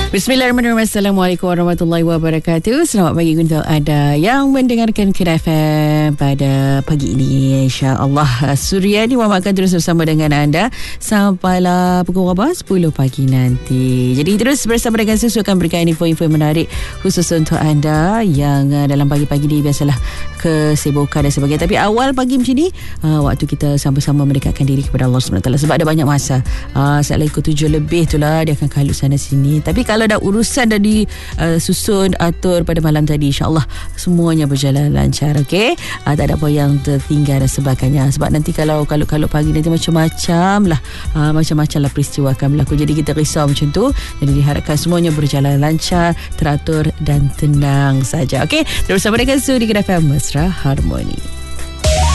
Bismillahirrahmanirrahim. Assalamualaikum warahmatullahi wabarakatuh. Selamat pagi untuk anda yang mendengarkan Kina FM pada pagi ini. InsyaAllah Suryani Muhammad akan terus bersama dengan anda sampailah pukul 10 pagi nanti. Jadi terus bersama dengan Susu akan berikan info-info yang menarik khusus untuk anda yang dalam pagi-pagi ni biasalah kesibukan dan sebagainya. Tapi awal pagi macam ni waktu kita sama-sama mendekatkan diri kepada Allah SWT sebab ada banyak masa. Saat lagi pukul 7 lebih tu lah dia akan kalut sana sini. Tapi kalau dah urusan dah disusun atur pada malam tadi, insyaAllah semuanya berjalan lancar. Okey, tak ada apa yang tertinggal dan sebagainya. Sebab nanti kalau kalut-kalut pagi nanti macam-macam lah peristiwa akan berlaku. Jadi kita risau macam tu. Jadi diharapkan semuanya berjalan lancar, teratur dan tenang saja. Okey, terus bersama dengan Su di Kina FM Mesra Harmoni.